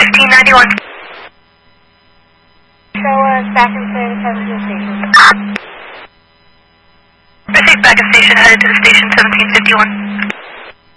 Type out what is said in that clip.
1591. Show us back in 17 station. Received back at station, headed to the station 1751.